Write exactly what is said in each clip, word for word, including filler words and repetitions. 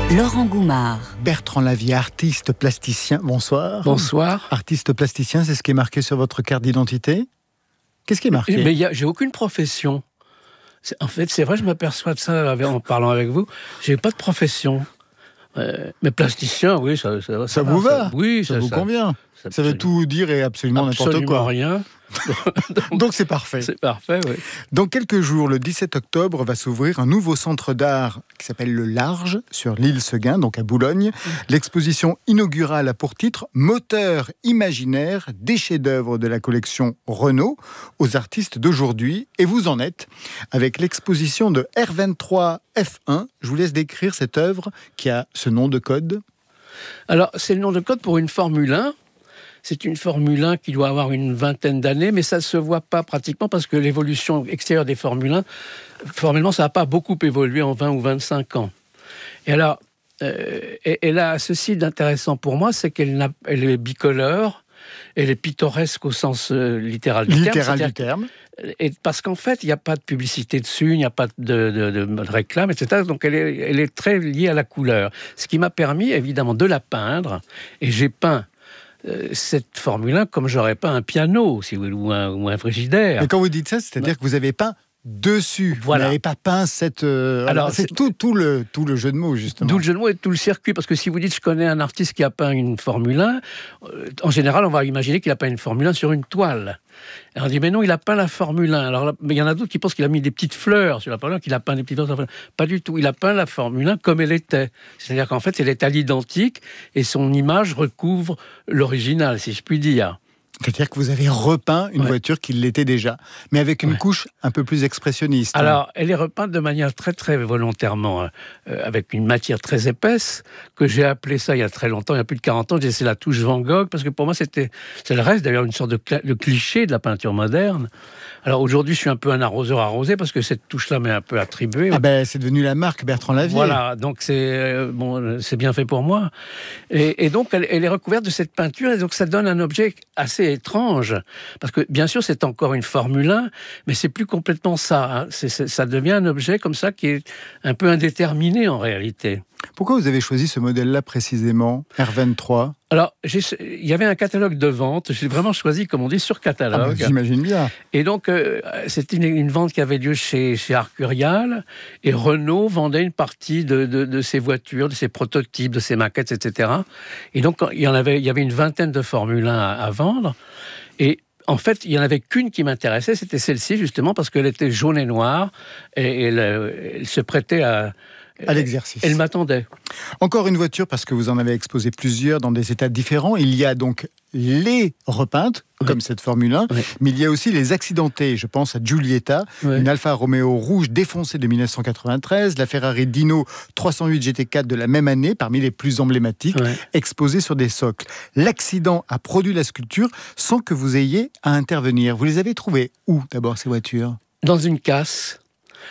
Laurent Goumard. Bertrand Lavie, artiste plasticien. Bonsoir. Bonsoir. Artiste plasticien, c'est ce qui est marqué sur votre carte d'identité ? Qu'est-ce qui est marqué ? Mais y a, j'ai aucune profession. C'est, en fait, c'est vrai, je m'aperçois de ça en parlant avec vous. J'ai pas de profession. Euh, mais plasticien, oui, ça, ça, ça, ça va, vous va ça, Oui, ça, ça vous ça, convient. Ça, ça veut tout dire et absolument, absolument n'importe quoi. rien. Donc, Donc c'est parfait. C'est parfait, oui. Dans quelques jours, le dix-sept octobre, va s'ouvrir un nouveau centre d'art qui s'appelle Le Large, sur l'île Seguin, donc à Boulogne. Mmh. L'exposition inaugurale a pour titre « Moteur imaginaire, des chefs-d'œuvre de la collection Renault aux artistes d'aujourd'hui ». Et vous en êtes avec l'exposition de R vingt-trois F un. Je vous laisse décrire cette œuvre qui a ce nom de code. Alors, c'est le nom de code pour une Formule un. C'est une Formule un qui doit avoir une vingtaine d'années, mais ça ne se voit pas pratiquement parce que l'évolution extérieure des Formule un, formellement, ça n'a pas beaucoup évolué en vingt ou vingt-cinq ans. Et alors, euh, elle a ceci d'intéressant pour moi, c'est qu'elle n'a, elle est bicolore, elle est pittoresque au sens euh, littéral du littéral terme. Du terme. Et parce qu'en fait, il n'y a pas de publicité dessus, il n'y a pas de, de, de, de réclame, et cetera. Donc, elle est, elle est très liée à la couleur. Ce qui m'a permis, évidemment, de la peindre. Et j'ai peint euh, cette Formule un comme j'aurais peint un piano, si vous voulez, ou un, ou un frigidaire. Mais quand vous dites ça, c'est-à-dire que vous avez peint dessus. Voilà. Vous n'avez pas peint cette... Euh, alors, c'est, c'est tout, tout, le, tout le jeu de mots, justement. D'où le jeu de mots et tout le circuit. Parce que si vous dites, je connais un artiste qui a peint une Formule un, euh, en général, on va imaginer qu'il a peint une Formule un sur une toile. Et on dit, mais non, il a peint la Formule un. Alors, mais il y en a d'autres qui pensent qu'il a mis des petites fleurs sur la Formule un, qu'il a peint des petites fleurs sur la Formule un. Pas du tout. Il a peint la Formule un comme elle était. C'est-à-dire qu'en fait, elle est à l'identique et son image recouvre l'original, si je puis dire. C'est-à-dire que vous avez repeint une ouais. voiture qui l'était déjà, mais avec une ouais. couche un peu plus expressionniste. Alors, hein. Elle est repeinte de manière très, très volontairement, euh, avec une matière très épaisse, que j'ai appelé ça il y a très longtemps, il y a plus de quarante ans, j'ai c'est la touche Van Gogh, parce que pour moi, c'était, c'est le reste d'ailleurs une sorte de, cl- de cliché de la peinture moderne. Alors aujourd'hui, je suis un peu un arroseur arrosé, parce que cette touche-là m'est un peu attribuée. Ah ben, c'est devenu la marque Bertrand Lavie. Voilà, donc c'est, euh, bon, c'est bien fait pour moi. Et, et donc, elle, elle est recouverte de cette peinture, et donc ça donne un objet assez étrange, parce que bien sûr c'est encore une Formule un, mais c'est plus complètement ça, hein. c'est, c'est, ça devient un objet comme ça qui est un peu indéterminé en réalité. Pourquoi vous avez choisi ce modèle-là précisément, R vingt-trois ? Alors, j'ai, il y avait un catalogue de vente, j'ai vraiment choisi, comme on dit, sur catalogue. Ah ben, j'imagine bien. Et donc, euh, c'était une, une vente qui avait lieu chez, chez Arcurial, et Renault vendait une partie de, de, de ses voitures, de ses prototypes, de ses maquettes, et cetera. Et donc, il y en avait, il y avait une vingtaine de Formule un à, à vendre, et en fait, il n'y en avait qu'une qui m'intéressait, c'était celle-ci, justement, parce qu'elle était jaune et noire, et, et elle, elle se prêtait à... à l'exercice. Elle m'attendait. Encore une voiture, parce que vous en avez exposé plusieurs dans des états différents. Il y a donc les repeintes, oui. comme cette Formule un, oui. mais il y a aussi les accidentées. Je pense à Giulietta, oui. une Alfa Romeo rouge défoncée de dix-neuf cent quatre-vingt-treize, la Ferrari Dino trois cent huit G T quatre de la même année, parmi les plus emblématiques, oui. exposées sur des socles. L'accident a produit la sculpture sans que vous ayez à intervenir. Vous les avez trouvées où, d'abord, ces voitures ? Dans une casse.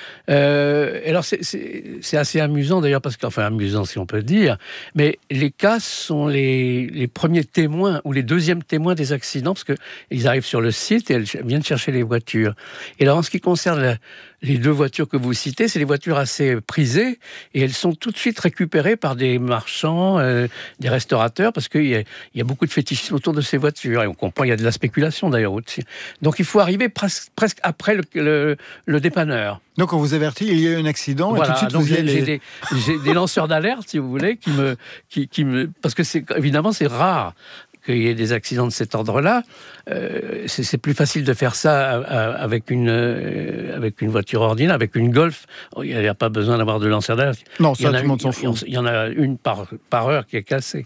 Euh, alors c'est, c'est, c'est assez amusant d'ailleurs, parce qu'enfin amusant si on peut dire, mais les cas sont les, les premiers témoins ou les deuxièmes témoins des accidents, parce qu'ils arrivent sur le site et elles viennent chercher les voitures. Et alors en ce qui concerne la, les deux voitures que vous citez, c'est des voitures assez prisées et elles sont tout de suite récupérées par des marchands, euh, des restaurateurs, parce qu'il y a, il y a beaucoup de fétichisme autour de ces voitures et on comprend, il y a de la spéculation d'ailleurs au-dessus. Donc il faut arriver presque, presque après le, le, le dépanneur. Donc on vous avertit, il y a eu un accident, voilà, et tout de suite donc vous y j'ai, allez... j'ai, des, j'ai des lanceurs d'alerte, si vous voulez, qui me, qui, qui me, parce que c'est évidemment c'est rare qu'il y ait des accidents de cet ordre-là. Euh, c'est, c'est plus facile de faire ça avec une, euh, avec une voiture ordinaire, avec une Golf. Il n'y a pas besoin d'avoir de lanceur d'alerte. Non, ça, il y en tout a, le monde s'en fout. Il y en a une par, par heure qui est cassée.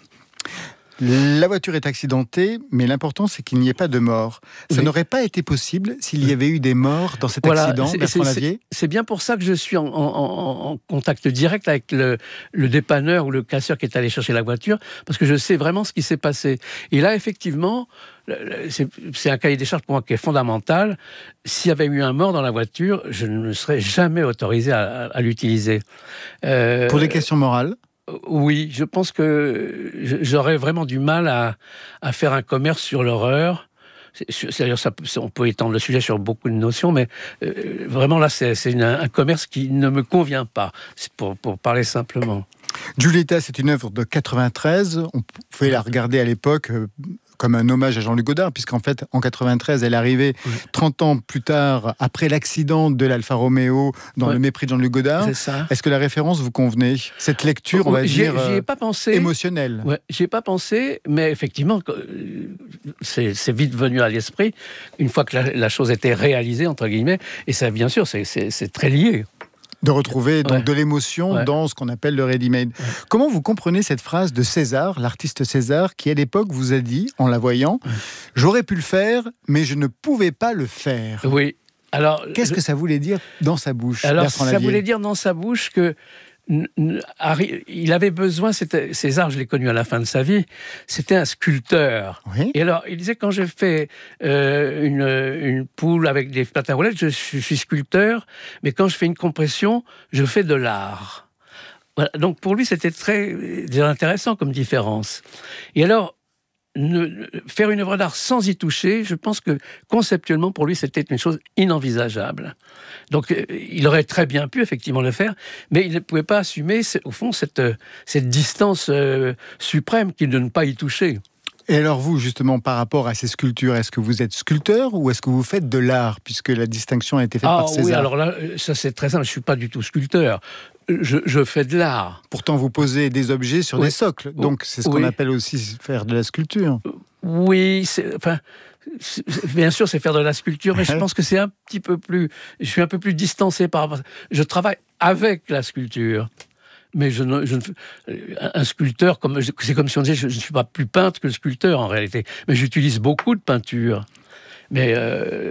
La voiture est accidentée, mais l'important, c'est qu'il n'y ait pas de mort. Ça oui. n'aurait pas été possible s'il y avait eu des morts dans cet voilà, accident, c'est, Bertrand c'est, Lavie ? C'est bien pour ça que je suis en, en, en contact direct avec le, le dépanneur ou le casseur qui est allé chercher la voiture, parce que je sais vraiment ce qui s'est passé. Et là, effectivement, c'est, c'est un cahier des charges pour moi qui est fondamental. S'il y avait eu un mort dans la voiture, je ne me serais jamais autorisé à, à l'utiliser. Euh, pour des questions morales ? Oui, je pense que j'aurais vraiment du mal à, à faire un commerce sur l'horreur. C'est, c'est-à-dire, ça, on peut étendre le sujet sur beaucoup de notions, mais euh, vraiment là, c'est, c'est une, un commerce qui ne me convient pas, c'est pour, pour parler simplement. Giulietta, c'est une œuvre de quatre-vingt-treize. On pouvait la regarder à l'époque euh, comme un hommage à Jean-Luc Godard, puisqu'en fait, en quatre-vingt-treize, elle est arrivée oui. trente ans plus tard, après l'accident de l'Alfa Romeo, dans oui. Le mépris de Jean-Luc Godard. C'est ça. Est-ce que la référence vous convenait? Cette lecture, on va j'y, dire, j'y ai pas pensé. émotionnelle. Ouais, j'y ai pas pensé, mais effectivement, c'est, c'est vite venu à l'esprit, une fois que la, la chose était réalisée, entre guillemets, et ça, bien sûr, c'est, c'est, c'est très lié. De retrouver donc, ouais. de l'émotion ouais. dans ce qu'on appelle le ready-made. Ouais. Comment vous comprenez cette phrase de César, l'artiste César, qui à l'époque vous a dit, en la voyant, ouais. « J'aurais pu le faire, mais je ne pouvais pas le faire ». Oui. Alors, qu'est-ce je... que ça voulait dire dans sa bouche? Alors, ça voulait dire dans sa bouche que il avait besoin, c'était, César, je l'ai connu à la fin de sa vie, c'était un sculpteur. Oui. Et alors, il disait, quand j'ai fait euh, une, une poule avec des pâtes à roulettes, je, je suis sculpteur, mais quand je fais une compression, je fais de l'art. Voilà. Donc, pour lui, c'était très intéressant comme différence. Et alors, Ne, faire une œuvre d'art sans y toucher, je pense que conceptuellement pour lui c'était une chose inenvisageable. Donc euh, il aurait très bien pu effectivement le faire, mais il ne pouvait pas assumer au fond cette, cette distance euh, suprême qui est de ne pas y toucher. Et alors vous, justement, par rapport à ces sculptures, est-ce que vous êtes sculpteur ou est-ce que vous faites de l'art, puisque la distinction a été faite ah, par César? Oui, alors là, ça c'est très simple, je ne suis pas du tout sculpteur. Je, je fais de l'art. Pourtant, vous posez des objets sur oui. des socles, donc c'est ce oui. qu'on appelle aussi faire de la sculpture. Oui, c'est, enfin, c'est, bien sûr, c'est faire de la sculpture, mais je pense que c'est un petit peu plus... Je suis un peu plus distancé par rapport à ça. Je travaille avec la sculpture. Mais je ne, je ne, un sculpteur, comme, c'est comme si on disait, je ne suis pas plus peintre que le sculpteur en réalité. Mais j'utilise beaucoup de peinture. Mais euh,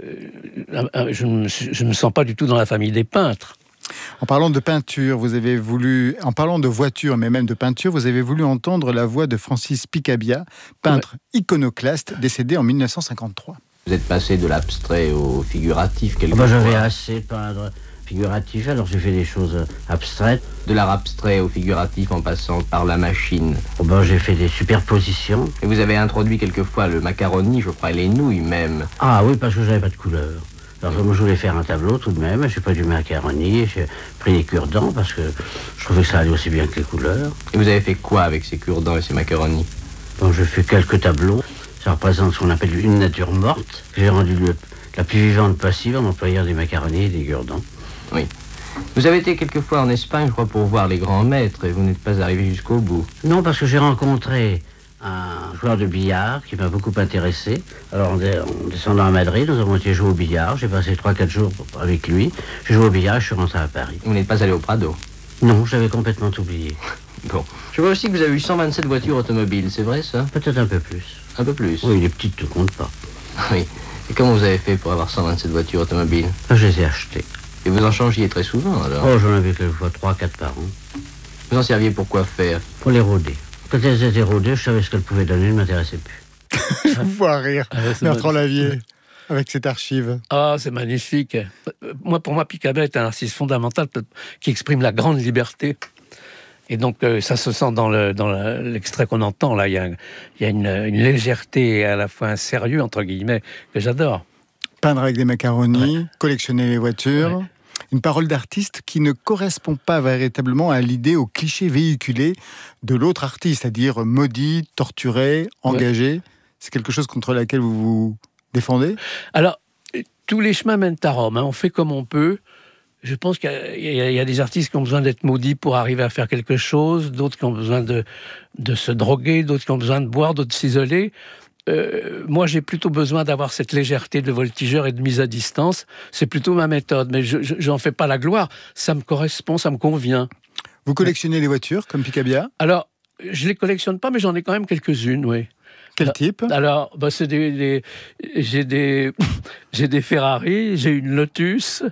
je ne me sens pas du tout dans la famille des peintres. En parlant de peinture, vous avez voulu, en parlant de voiture, mais même de peinture, vous avez voulu entendre la voix de Francis Picabia, peintre ouais. iconoclaste, décédé en dix-neuf cent cinquante-trois. Vous êtes passé de l'abstrait au figuratif quelque oh ben, J'avais assez peindre figuratif, alors j'ai fait des choses abstraites. De l'art abstrait au figuratif en passant par la machine. Oh ben, j'ai fait des superpositions. Et vous avez introduit quelquefois le macaroni, je crois, et les nouilles même. Ah oui, parce que j'avais pas de couleur. Alors comme je voulais faire un tableau tout de même, j'ai pris du macaroni, j'ai pris des cure-dents parce que je trouvais que ça allait aussi bien que les couleurs. Et vous avez fait quoi avec ces cure-dents et ces macaronis? Bon, j'ai fait quelques tableaux. Ça représente ce qu'on appelle une nature morte. J'ai rendu le, la plus vivante possible en employant des macaronis et des cure-dents. Oui. Vous avez été quelquefois en Espagne, je crois, pour voir les grands maîtres et vous n'êtes pas arrivé jusqu'au bout. Non, parce que j'ai rencontré un joueur de billard qui m'a beaucoup intéressé. Alors, en, dé- en descendant à Madrid, nous avons été jouer au billard. J'ai passé trois quatre jours avec lui. J'ai joué au billard et je suis rentré à Paris. Vous n'êtes pas allé au Prado? Non, j'avais complètement oublié. Bon. Je vois aussi que vous avez eu cent vingt-sept voitures automobiles, c'est vrai ça? Peut-être un peu plus. Un peu plus? Oui, les petites ne comptent pas. Oui. Et comment vous avez fait pour avoir cent vingt-sept voitures automobiles? Je les ai achetées. Et vous en changiez très souvent alors? Oh, j'en avais quelquefois trois quatre par an. Vous en serviez pour quoi faire? Pour les rôder. Quand elles étaient rodées, je savais ce qu'elles pouvaient donner, ne m'intéressait plus. Je vous vois rire, ah, Bertrand Lavier, avec cette archive. Ah, c'est magnifique. Moi, pour moi, Picabia est un artiste fondamental qui exprime la grande liberté. Et donc, euh, ça se sent dans, le, dans le, l'extrait qu'on entend, là. Il y a, il y a une, une légèreté et à la fois un sérieux, entre guillemets, que j'adore. Peindre avec des macaronis, ouais. Collectionner les voitures... Ouais. Une parole d'artiste qui ne correspond pas véritablement à l'idée, au cliché véhiculé de l'autre artiste, c'est-à-dire maudit, torturé, engagé. Ouais. C'est quelque chose contre laquelle vous vous défendez? Alors, tous les chemins mènent à Rome. Hein. On fait comme on peut. Je pense qu'il y a, il y a, il y a des artistes qui ont besoin d'être maudits pour arriver à faire quelque chose, d'autres qui ont besoin de, de se droguer, d'autres qui ont besoin de boire, d'autres de s'isoler. Euh, moi, j'ai plutôt besoin d'avoir cette légèreté de voltigeur et de mise à distance. C'est plutôt ma méthode, mais je n'en fais pas la gloire. Ça me correspond, ça me convient. Vous collectionnez les voitures, comme Picabia? Alors, je ne les collectionne pas, mais j'en ai quand même quelques-unes, oui. Quel alors, type? Alors, bah, c'est des, des, j'ai, des, j'ai des Ferrari, j'ai une Lotus...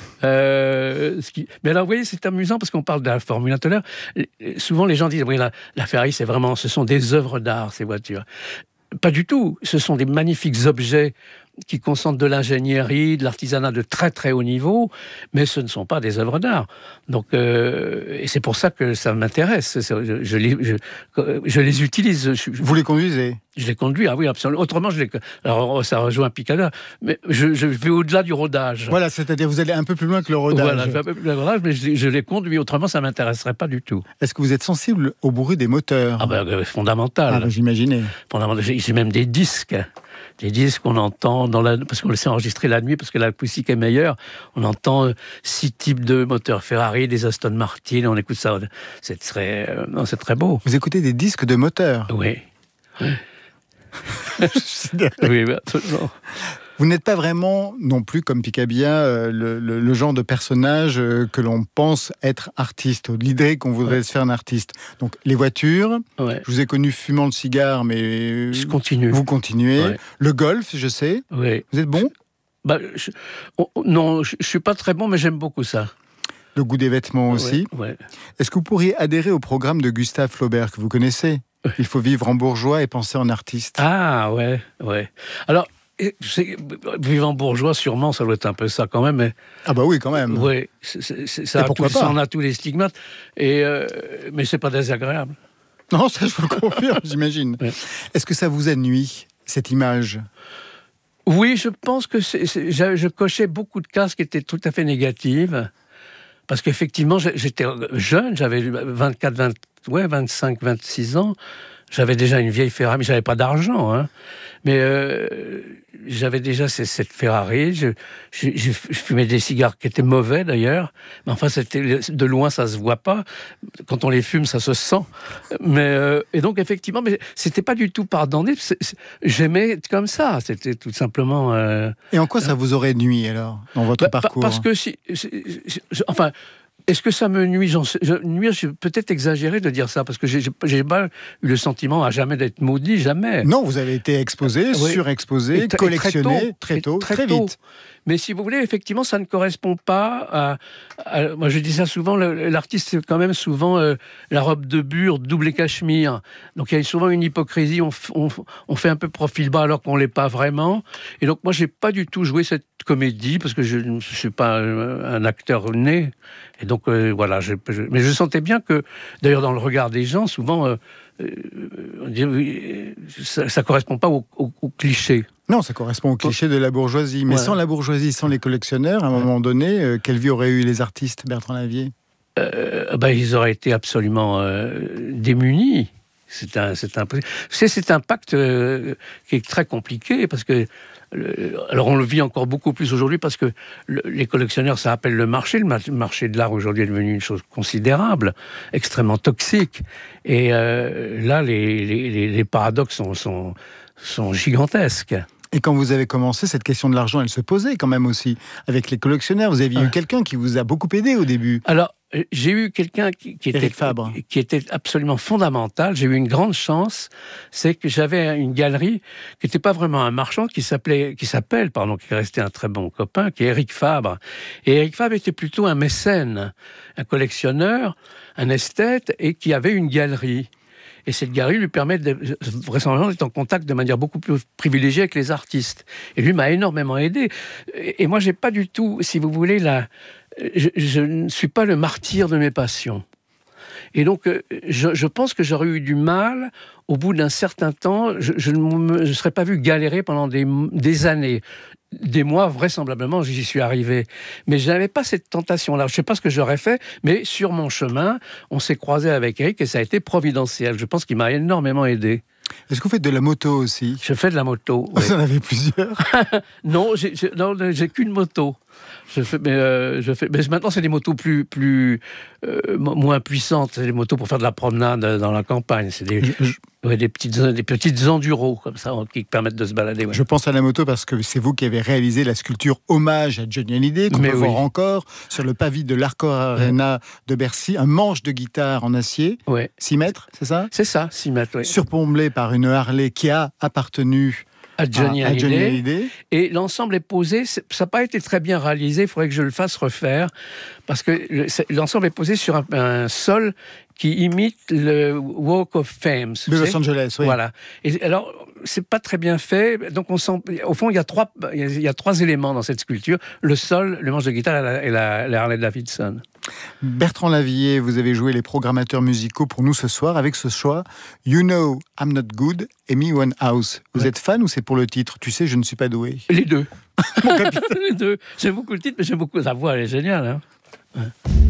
Euh, ce qui... Mais alors, vous voyez, c'est amusant parce qu'on parle de la Formule un tout à l'heure. Souvent, les gens disent, oui, la, la Ferrari, c'est vraiment, ce sont des œuvres d'art, ces voitures. Pas du tout. Ce sont des magnifiques objets qui concentrent de l'ingénierie, de l'artisanat de très très haut niveau, mais ce ne sont pas des œuvres d'art. Donc, euh, et c'est pour ça que ça m'intéresse. Je, je, les, je, je les utilise. Je, Vous les conduisez? Je les conduis, ah oui, absolument. Autrement, je les... Alors, ça rejoint Picada, mais je, je vais au-delà du rodage. Voilà, c'est-à-dire vous allez un peu plus loin que le rodage. Voilà, je vais un peu plus loin que le rodage, mais je, je les conduis. Autrement, ça ne m'intéresserait pas du tout. Est-ce que vous êtes sensible au bruit des moteurs? Ah ben, euh, fondamental. Ah ben, j'imaginais. Fondamental. J'ai, j'ai même des disques. Des disques qu'on entend, dans la... parce qu'on les sait enregistrer la nuit, parce que l'acoustique est meilleure. On entend euh, six types de moteurs Ferrari, des Aston Martin, on écoute ça. C'est très, euh, non, c'est très beau. Vous écoutez des disques de moteurs? Oui. oui. Oui, absolument. Vous n'êtes pas vraiment, non plus comme Picabia, euh, le, le, le genre de personnage euh, que l'on pense être artiste, l'idée qu'on voudrait ouais. se faire un artiste. Donc, les voitures, ouais. je vous ai connu fumant le cigare, mais je continue. Vous continuez. Ouais. Le golf, je sais. Oui. Vous êtes bon? bah, je, oh, Non, je ne suis pas très bon, mais j'aime beaucoup ça. Le goût des vêtements aussi. Ouais, ouais. Est-ce que vous pourriez adhérer au programme de Gustave Flaubert, que vous connaissez? Il faut vivre en bourgeois et penser en artiste. Ah, ouais, ouais. Alors, c'est, vivre en bourgeois, sûrement, ça doit être un peu ça quand même. Mais, ah bah oui, quand même. Oui, c'est, c'est, ça, et pourquoi tout, pas ça en a tous les stigmates. Et, euh, mais c'est pas désagréable. Non, ça je vous le confirme, j'imagine. Ouais. Est-ce que ça vous ennuie, cette image? Oui, je pense que c'est, c'est, je, je cochais beaucoup de cases qui étaient tout à fait négatives. Parce qu'effectivement, j'étais jeune, j'avais vingt-quatre, vingt, ouais, vingt-cinq, vingt-six ans. J'avais déjà une vieille Ferrari, mais je n'avais pas d'argent. Hein. Mais euh, j'avais déjà cette Ferrari. Je, je, je fumais des cigares qui étaient mauvais d'ailleurs. Mais enfin, c'était, de loin, ça ne se voit pas. Quand on les fume, ça se sent. Mais, euh, et donc, effectivement, mais ce n'était pas du tout pardonné. C'est, c'est, j'aimais comme ça. C'était tout simplement... Euh, et en quoi ça vous aurait nui, alors, dans votre bah, parcours? Parce que si... si, si enfin... Est-ce que ça me nuit? J'en sais, je, nuire, je peut-être exagéré de dire ça, parce que j'ai, j'ai pas eu le sentiment à jamais d'être maudit, jamais. Non, vous avez été exposé, euh, oui. surexposé, t- collectionné, très tôt, très, tôt, très, très vite. Mais si vous voulez, effectivement, ça ne correspond pas à... à moi, je dis ça souvent, le, l'artiste, c'est quand même souvent euh, la robe de bure, double et cachemire. Donc, il y a souvent une hypocrisie, on, on, on fait un peu profil bas alors qu'on ne l'est pas vraiment. Et donc, moi, je n'ai pas du tout joué cette comédie, parce que je ne suis pas un acteur né. Et donc, euh, voilà. Je, je, mais je sentais bien que, d'ailleurs, dans le regard des gens, souvent, euh, euh, ça ne correspond pas au, au, au cliché. Non, ça correspond au cliché de la bourgeoisie. Mais ouais. sans la bourgeoisie, sans les collectionneurs, à un moment donné, euh, quelle vie auraient eu les artistes, Bertrand Lavier? euh, ben, Ils auraient été absolument euh, démunis. C'est un, c'est un, c'est, c'est un pacte euh, qui est très compliqué, parce que le, alors on le vit encore beaucoup plus aujourd'hui, parce que le, les collectionneurs, ça appelle le marché. Le marché de l'art aujourd'hui est devenu une chose considérable, extrêmement toxique. Et euh, là, les, les, les paradoxes sont, sont, sont gigantesques. Et quand vous avez commencé, cette question de l'argent, elle se posait quand même aussi avec les collectionneurs. Vous aviez euh. eu quelqu'un qui vous a beaucoup aidé au début. Alors, j'ai eu quelqu'un qui, qui, était, qui était absolument fondamental. J'ai eu une grande chance, c'est que j'avais une galerie qui n'était pas vraiment un marchand, qui s'appelait, qui s'appelle, pardon, qui est resté un très bon copain, qui est Éric Fabre. Et Éric Fabre était plutôt un mécène, un collectionneur, un esthète, et qui avait une galerie. Et cette galerie lui permet de, vraisemblablement d'être en contact de manière beaucoup plus privilégiée avec les artistes. Et lui m'a énormément aidé. Et moi, j'ai pas du tout, si vous voulez, la... Je, je ne suis pas le martyr de mes passions. Et donc, je, je pense que j'aurais eu du mal, au bout d'un certain temps, je, je ne me serais pas vu galérer pendant des, des années. Des mois, vraisemblablement, j'y suis arrivé. Mais je n'avais pas cette tentation-là. Je ne sais pas ce que j'aurais fait, mais sur mon chemin, on s'est croisé avec Eric et ça a été providentiel. Je pense qu'il m'a énormément aidé. Est-ce que vous faites de la moto aussi? Je fais de la moto, oui. Vous en avez plusieurs? Non, j'ai, j'ai, non, j'ai qu'une moto. Je fais, mais, euh, je fais, mais maintenant, c'est des motos plus, plus, euh, moins puissantes. C'est des motos pour faire de la promenade dans la campagne. C'est des, je, ouais, des, petites, des petites enduros, comme ça, qui permettent de se balader. Ouais. Je pense à la moto parce que c'est vous qui avez réalisé la sculpture hommage à Johnny Hallyday, qu'on mais peut oui. voir encore sur le pavis de l'Arcor Arena ouais. de Bercy. Un manche de guitare en acier, ouais. six mètres, c'est ça? C'est ça, six mètres, oui. Surplomblé par une Harley qui a appartenu à Johnny, à, à Johnny Hallyday. Et l'ensemble est posé, ça n'a pas été très bien réalisé, il faudrait que je le fasse refaire, parce que l'ensemble est posé sur un, un sol qui imite le Walk of Fame. De Los Angeles, oui. Voilà. Et alors, c'est pas très bien fait. Donc on sent, au fond, il y a trois, il y a trois éléments dans cette sculpture le sol, le manche de guitare et la, et la, la Harley Davidson. Bertrand Lavilliers, vous avez joué les programmateurs musicaux pour nous ce soir avec ce choix You Know I'm Not Good, Amy Winehouse. Vous ouais. êtes fan ou c'est pour le titre? Tu sais, je ne suis pas doué. Les deux. Mon capitaine. Les deux. J'aime beaucoup le titre, mais j'aime beaucoup sa voix, elle est géniale. Hein ouais.